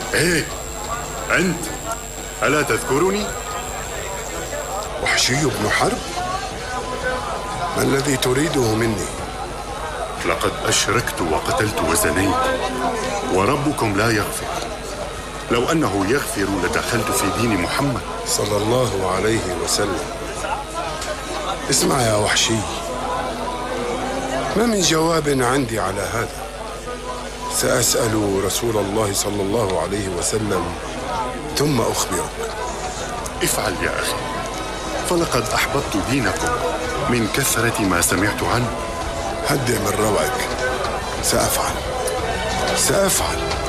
إيه، أنت ألا تذكرني؟ وحشي بن حرب؟ ما الذي تريده مني؟ لقد أشركت وقتلت وزنيت، وربكم لا يغفر. لو أنه يغفر لدخلت في دين محمد صلى الله عليه وسلم. اسمع يا وحشي، ما من جواب عندي على هذا. سأسأل رسول الله صلى الله عليه وسلم ثم أخبرك. افعل يا أخي، فلقد أحببت دينكم من كثرة ما سمعت عنه. هدئ من روعك. سأفعل.